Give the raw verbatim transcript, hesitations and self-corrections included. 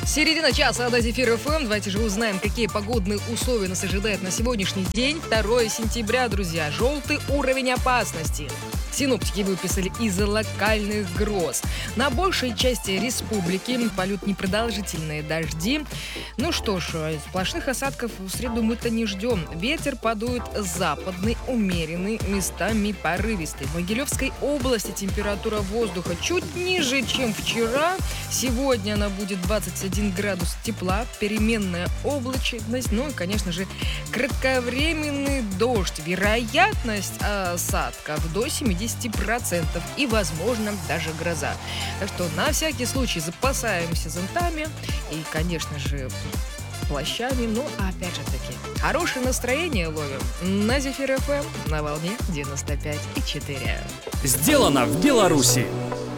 Середина часа на Зефир эф эм. Давайте же узнаем, какие погодные условия нас ожидают на сегодняшний день. второе сентября, друзья. Желтый уровень опасности. Синоптики выписали из-за локальных гроз. На большей части республики полют непродолжительные дожди. Ну что ж, сплошных осадков в среду мы-то не ждем. Ветер подует западный, умеренный, местами порывистый. В Могилевской области температура воздуха чуть ниже, чем вчера. Сегодня она будет двадцать один градус тепла, переменная облачность, ну и, конечно же, кратковременный дождь. Вероятность осадков до семидесяти процентов и, возможно, даже гроза. Так что на всякий случай запасаемся зонтами и, конечно же, плащами. Ну, а опять же таки, хорошее настроение ловим на Зефир эф эм на волне девяносто пять и четыре. Сделано в Беларуси.